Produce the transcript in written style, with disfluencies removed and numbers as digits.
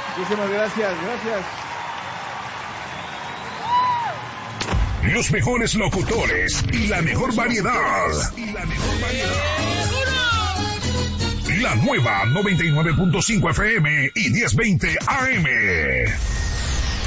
Muchísimas gracias, gracias. Los mejores locutores y la mejor variedad. La nueva 99.5 FM y 1020 AM.